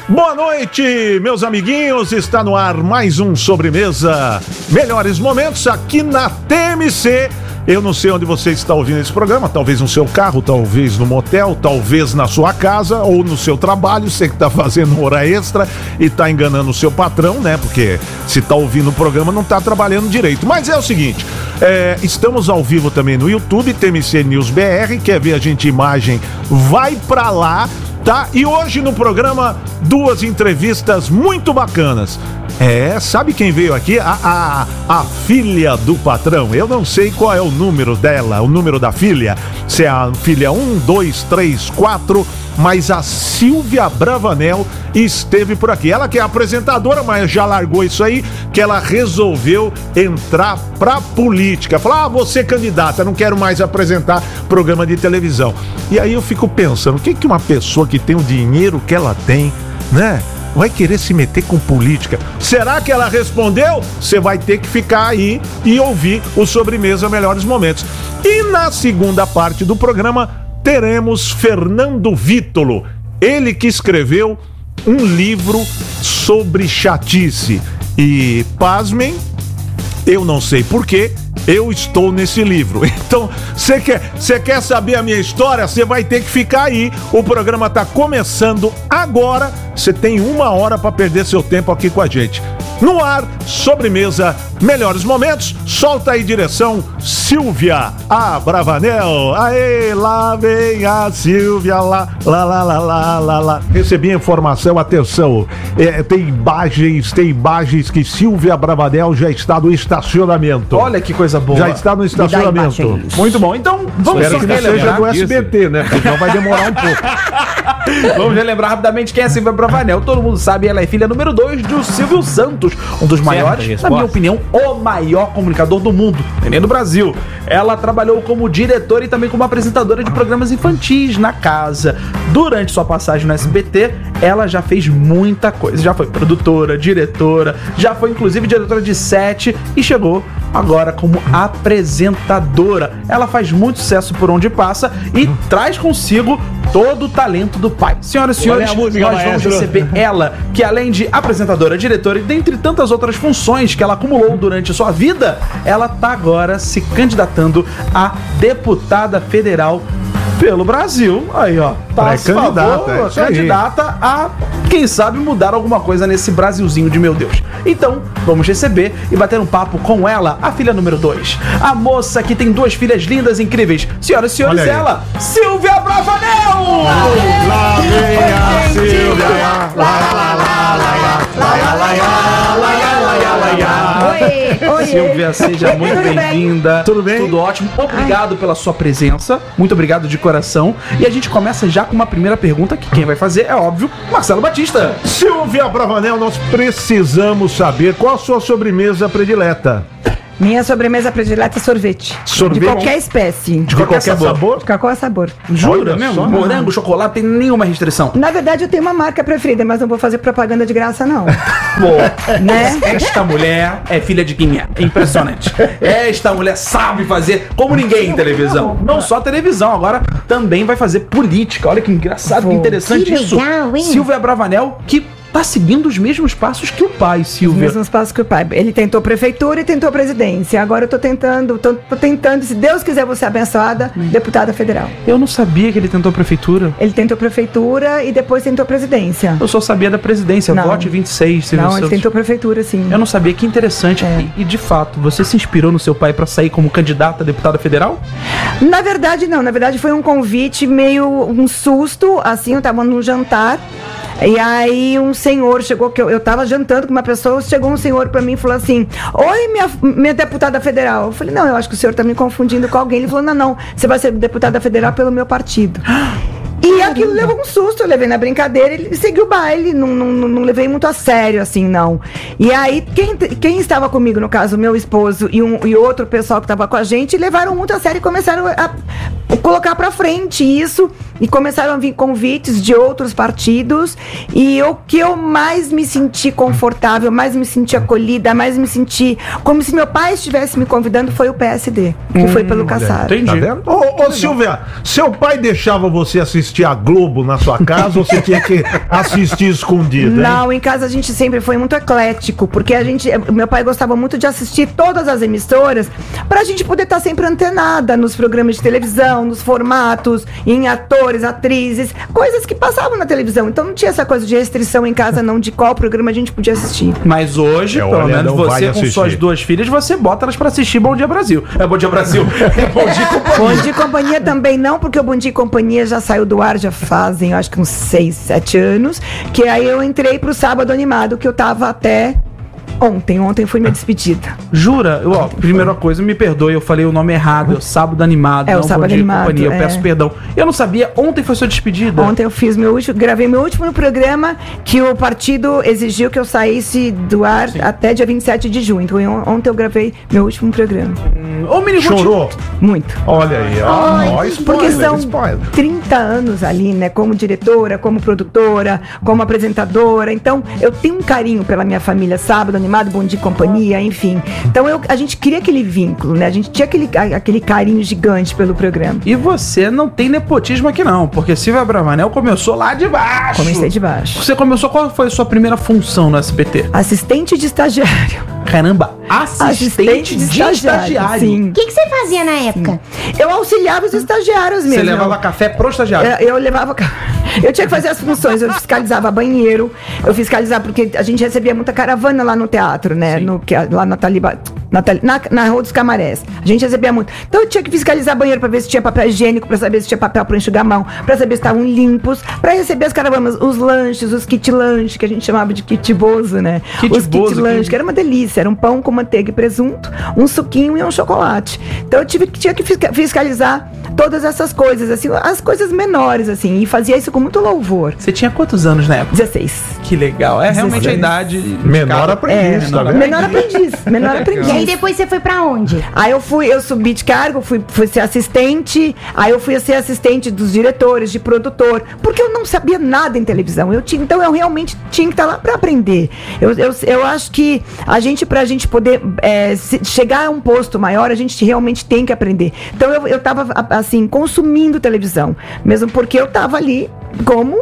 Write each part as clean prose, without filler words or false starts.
Boa noite, meus amiguinhos, está no ar mais um Sobremesa Melhores Momentos aqui na TMC. Eu não sei onde você está ouvindo esse programa, talvez no seu carro, talvez no motel, talvez na sua casa ou no seu trabalho, você que está fazendo hora extra e está enganando o seu patrão, né? Porque se está ouvindo o programa não está trabalhando direito. Mas é o seguinte, estamos ao vivo também no YouTube, TMC News BR, quer ver a gente imagem, vai pra lá. Tá? E hoje no programa, duas entrevistas muito bacanas. Sabe quem veio aqui? A filha do patrão. Eu não sei qual é o número dela, o número da filha. Se é a filha 1, 2, 3, 4, mas a Silvia Bravanel esteve por aqui. Ela que é apresentadora, mas já largou isso aí, que ela resolveu entrar pra política. Falar, você candidata, não quero mais apresentar programa de televisão. E aí eu fico pensando, o que uma pessoa que tem o dinheiro que ela tem, né, vai querer se meter com política? Será que ela respondeu? Você vai ter que ficar aí e ouvir o Sobremesa Melhores Momentos. E na segunda parte do programa teremos Fernando Vítolo, ele que escreveu um livro sobre chatice. E, pasmem, eu não sei porquê, eu estou nesse livro. Então, você quer saber a minha história? Você vai ter que ficar aí. O programa está começando agora. Você tem 1 hora para perder seu tempo aqui com a gente. No ar, Sobremesa Melhores Momentos. Solta aí direção, Silvia Bravanel. Aê, lá vem a Silvia, lá. Recebi a informação, atenção. Tem imagens que Silvia Bravanel já está no estacionamento. Olha que coisa boa. Já está no estacionamento. Muito bom. Então, vamos Espero que não seja do SBT, né? Porque senão vai demorar um pouco. Vamos relembrar rapidamente quem é a Silvia Bravanel. Todo mundo sabe, ela é filha número 2 do Silvio Santos, um dos maiores, na minha opinião, o maior comunicador do mundo, nem do Brasil. Ela trabalhou como diretora e também como apresentadora de programas infantis na casa. Durante sua passagem no SBT, ela já fez muita coisa. Já foi produtora, diretora, já foi inclusive diretora de set e chegou agora como apresentadora. Ela faz muito sucesso por onde passa e traz consigo todo o talento do pai. Senhoras e senhores, nós vamos receber ela, que além de apresentadora, diretora e dentre tantas outras funções que ela acumulou durante a sua vida, ela tá agora se candidatando a deputada federal pelo Brasil. Aí, ó, tá candidata a, quem sabe, mudar alguma coisa nesse Brasilzinho de meu Deus. Então, vamos receber e bater um papo com ela, a filha número 2. A moça que tem 2 filhas lindas e incríveis. Senhoras e senhores, ela, Silvia Bravanel! Lá vem a Silvia, Oi. Silvia, seja muito bem-vinda. Tudo bem? Tudo ótimo. Obrigado pela sua presença. Muito obrigado de coração. E a gente começa já com uma primeira pergunta que quem vai fazer é, óbvio, Marcelo Batista. Silvia Bravanel, nós precisamos saber qual a sua sobremesa predileta. Minha sobremesa predileta é sorvete. Sorvete? De qualquer espécie. De qualquer sabor? De qualquer sabor. Jura mesmo? Só, morango, chocolate, tem nenhuma restrição. Na verdade, eu tenho uma marca preferida, mas não vou fazer propaganda de graça, não. Pô, né? Esta mulher é filha de quem é. Impressionante. Esta mulher sabe fazer como ninguém em televisão. Não só televisão, agora também vai fazer política. Olha que engraçado, que interessante que isso. legal, hein? Silvia Bravanel, que tá seguindo os mesmos passos que o pai, Silvia. Os mesmos passos que o pai. Ele tentou prefeitura e tentou presidência. Agora eu tô tentando, se Deus quiser, vou ser abençoada, deputada federal. Eu não sabia que ele tentou prefeitura. Ele tentou prefeitura e depois tentou presidência. Eu só sabia da presidência, Não. vote 26, Silvio Não, Santos. ele tentou prefeitura, sim. Eu não sabia, que interessante. E de fato, você se inspirou no seu pai pra sair como candidata a deputada federal? Na verdade, não. Na verdade, foi um convite meio um susto, assim, eu tava num jantar. E aí um senhor chegou, que eu tava jantando com uma pessoa, chegou um senhor pra mim e falou assim: oi, minha deputada federal. Eu falei: não, eu acho que o senhor tá me confundindo com alguém. Ele falou: não, você vai ser deputada federal pelo meu partido. E aquilo levou um susto, eu levei na brincadeira, ele seguiu o baile, não levei muito a sério, assim, não. E aí, quem estava comigo, no caso, meu esposo e outro pessoal que estava com a gente, levaram muito a sério e começaram a colocar pra frente isso, e começaram a vir convites de outros partidos, e o que eu mais me senti confortável, mais me senti acolhida, mais me senti como se meu pai estivesse me convidando, foi o PSD, que foi pelo Kassab. Entendi. Tá vendo? Ô, Silvia, seu pai deixava você assistir assistir a Globo na sua casa ou você tinha que assistir escondido? Não, em casa a gente sempre foi muito eclético, porque meu pai gostava muito de assistir todas as emissoras pra gente poder estar sempre antenada nos programas de televisão, nos formatos, em atores, atrizes, coisas que passavam na televisão. Então não tinha essa coisa de restrição em casa, não, de qual programa a gente podia assistir. Mas hoje, pelo menos você com suas duas filhas, você bota elas pra assistir Bom Dia Brasil. É Bom Dia Brasil. É Bom Dia Companhia. Bom Dia Companhia também não, porque o Bom Dia Companhia já saiu do ar, já fazem, acho que uns 6, 7 anos, que aí eu entrei pro Sábado Animado, que eu tava até... Ontem foi minha despedida. Jura? Primeira coisa, me perdoe, eu falei o nome errado. É o Sábado Animado, não o Sábado Animado, Companhia. Eu peço perdão. Eu não sabia, ontem foi sua despedida. Ontem eu fiz gravei meu último programa, que o partido exigiu que eu saísse do ar até dia 27 de junho. Então ontem eu gravei meu último programa. Chorou? Muito. Olha aí, porque são 30 anos ali, né? Como diretora, como produtora, como apresentadora. Então, eu tenho um carinho pela minha família. Sábado Animado, Bom Dia Companhia, enfim. Então a gente queria aquele vínculo, né? A gente tinha aquele carinho gigante pelo programa. E você não tem nepotismo aqui não, porque Silvia Bravanel começou lá de baixo. Comecei de baixo. Você começou, qual foi a sua primeira função no SBT? Assistente de estagiário. Caramba, assistente de estagiário. Sim. O que você fazia na época? Eu auxiliava os estagiários mesmo. Você levava café pro estagiário? Eu levava... Eu tinha que fazer as funções, eu fiscalizava banheiro, eu fiscalizava, porque a gente recebia muita caravana lá no teatro, né? Lá na Rua dos Camarés. A gente recebia muito. Então eu tinha que fiscalizar banheiro pra ver se tinha papel higiênico, pra saber se tinha papel pra enxugar a mão, pra saber se estavam limpos, pra receber as caravanas, os lanches, os kit lanche, que a gente chamava de kit bozo, né? Os kit lanche, que era uma delícia, era um pão com manteiga e presunto, um suquinho e um chocolate. Então eu tinha que fiscalizar todas essas coisas, assim, as coisas menores, assim, e fazia isso com muito louvor. Você tinha quantos anos na época? 16. Que legal. É 16. Realmente a idade... Menor aprendiz, tá vendo? Menor aprendiz. E aí depois você foi pra onde? Aí eu subi de cargo, fui ser assistente, aí eu fui ser assistente dos diretores, de produtor, porque eu não sabia nada em televisão. Então eu realmente tinha que estar lá pra aprender. Eu acho que pra gente poder chegar a um posto maior, a gente realmente tem que aprender. Então eu tava, assim, consumindo televisão, mesmo porque eu tava ali como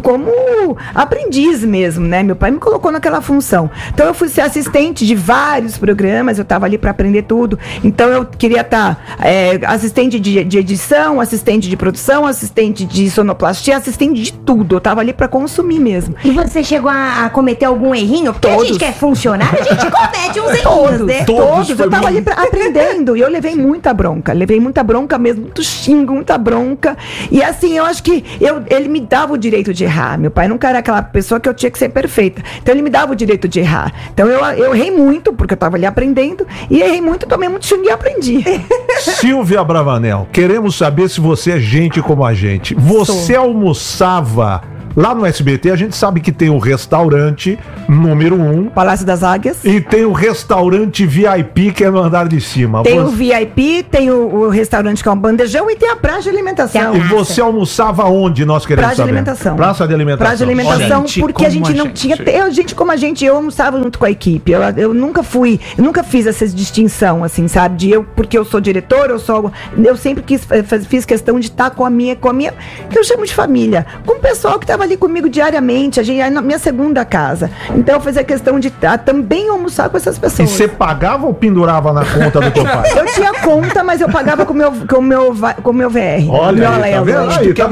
aprendiz mesmo, né? Meu pai me colocou naquela função. Então eu fui ser assistente de vários programas, eu estava ali para aprender tudo. Então eu queria estar assistente de edição, assistente de produção, assistente de sonoplastia, assistente de tudo. Eu estava ali para consumir mesmo. E você chegou a cometer algum errinho? Porque a gente que é funcionário, a gente comete uns errinhos, né? Todos. Eu estava ali aprendendo e eu levei muita bronca mesmo, muito xingo, muita bronca. E assim, eu acho que ele me dava o direito de errar. Meu pai nunca era aquela pessoa que eu tinha que ser perfeita. Então ele me dava o direito de errar. Então eu errei muito, porque eu estava ali aprendendo, e errei muito, tomei muito xingo e aprendi. Silvia Bravanel, queremos saber se você é gente como a gente. Você almoçava lá no SBT? A gente sabe que tem o restaurante número 1, Palácio das Águias, e tem o restaurante VIP, que é no andar de cima. Tem o VIP, tem o restaurante que é um bandejão, e tem a praça de alimentação. E você almoçava onde, nós queremos saber? Praça de alimentação. Praça de alimentação, porque a gente não tinha... Gente como a gente, eu almoçava junto com a equipe. Eu nunca fiz essa distinção, assim, sabe? Porque eu sou diretora, eu sempre fiz questão de estar com a minha, que eu chamo de família, com o pessoal que estava ali comigo diariamente, na minha segunda casa. Então eu fazia questão de também almoçar com essas pessoas. E você pagava ou pendurava na conta do teu pai? Eu tinha conta, mas eu pagava com o meu VR. Olha, meu alelo. Tá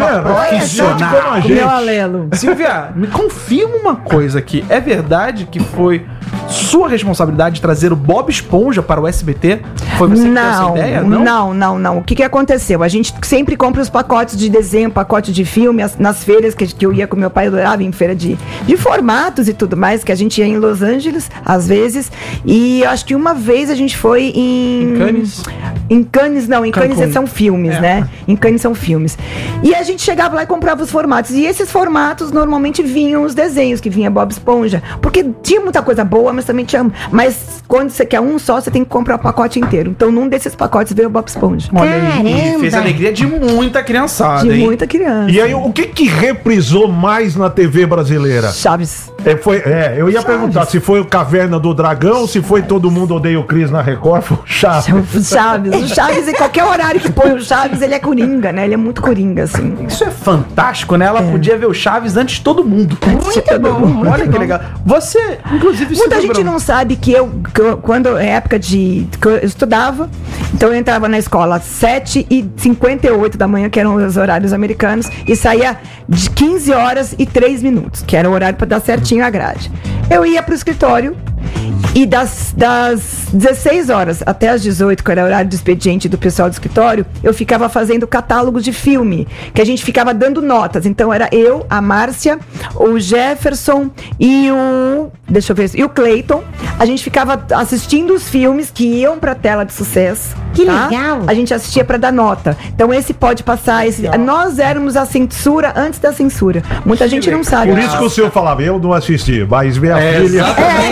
vendo? O meu alelo. Silvia, me confirma uma coisa aqui. É verdade que foi sua responsabilidade trazer o Bob Esponja para o SBT? Foi você que teve essa ideia? Não. O que aconteceu? A gente sempre compra os pacotes de desenho, pacote de filme, nas feiras que eu ia com meu pai, eu adorava em feira de formatos e tudo mais, que a gente ia em Los Angeles, às vezes, e eu acho que uma vez a gente foi em Cannes? Em Cannes são filmes, né? Em Cannes são filmes. E a gente chegava lá e comprava os formatos, e esses formatos normalmente vinham os desenhos, que vinha Bob Esponja, porque tinha muita coisa boa, mas também tinha... Mas quando você quer um só, você tem que comprar o pacote inteiro. inteiro. Então, num desses pacotes veio o Bob Esponja. Olha aí, fez a alegria de muita criançada, De muita criança. E aí, o que reprisou mais na TV brasileira? Chaves. Eu ia perguntar se foi o Caverna do Dragão, se foi Todo Mundo Odeia o Chris na Record, foi o Chaves. O Chaves, em qualquer horário que põe o Chaves, ele é coringa, né? Ele é muito coringa, assim. Isso é fantástico, né? Ela podia ver o Chaves antes de todo mundo. Muito bom. Olha que legal. Você, inclusive... Muita gente não sabe que quando é época que eu estudava, então eu entrava na escola às 7h58 da manhã, que eram os horários americanos, e saía de 15h03, que era o horário para dar certinho a grade. Eu ia pro escritório e das 16 horas até as 18, que era o horário do expediente do pessoal do escritório, eu ficava fazendo catálogo de filme, que a gente ficava dando notas. Então era eu, a Márcia, o Jefferson e o Cleiton. A gente ficava assistindo os filmes que iam pra tela de sucesso. Que legal! A gente assistia pra dar nota. Então esse pode passar, nós éramos a censura antes da censura. Muita gente não sabe. Por isso que o senhor falava, eu não assisti, mas minha filha...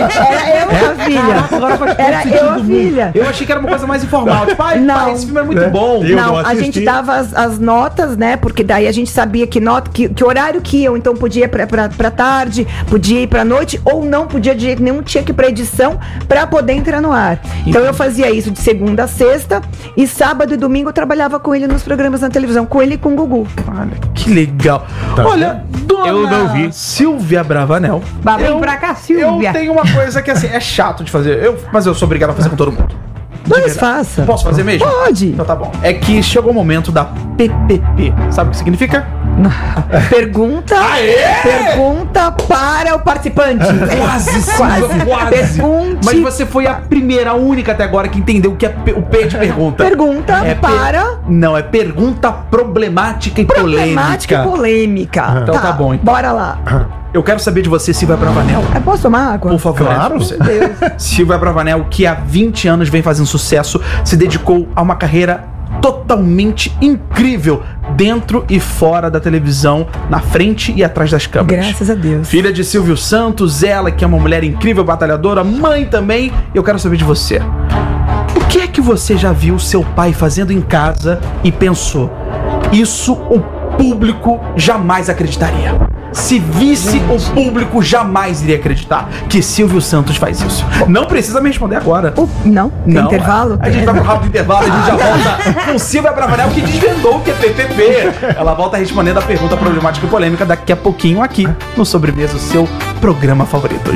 Era eu a filha. Eu achei que era uma coisa mais informal. Tipo, pai, esse filme é muito bom. Não, a gente dava as notas, né? Porque daí a gente sabia que horário que iam. Então podia ir pra tarde, podia ir pra noite, ou não podia de jeito nenhum, tinha que ir pra edição pra poder entrar no ar. Então eu fazia isso de segunda a sexta, e sábado e domingo eu trabalhava com ele nos programas na televisão, com ele e com o Gugu. Olha, que legal. Olha, dona Silvia Bravanel. Vem pra cá, Silvia. Eu tenho uma coisa que assim, é chato de fazer, mas eu sou obrigado a fazer com todo mundo. Mas faça. Posso fazer mesmo? Pode. Então tá bom. É que chegou o momento da PPP. Sabe o que significa? Pergunta para o participante. Quase. Pergunte. Mas você foi a primeira, a única até agora que entendeu o que é o P de pergunta. Pergunta para... Não, é pergunta problemática e polêmica. Então tá bom. Então. Bora lá. Eu quero saber de você, Silvia Bravanel. Posso tomar água? Por favor. Claro. Silvia Bravanel, que há 20 anos vem fazendo sucesso, se dedicou a uma carreira totalmente incrível dentro e fora da televisão, na frente e atrás das câmeras. Graças a Deus. Filha de Silvio Santos, ela que é uma mulher incrível, batalhadora, mãe também. Eu quero saber de você. O que é que você já viu seu pai fazendo em casa e pensou, isso o público jamais acreditaria? Se visse, o público jamais iria acreditar que Silvio Santos faz isso. Não precisa me responder agora. Não? Tem intervalo? A gente vai pro rápido intervalo, a gente já volta com Silvia Bravanel, que desvendou o que é PPP. Ela volta respondendo a pergunta problemática e polêmica daqui a pouquinho aqui no Sobremesa, o seu programa favorito.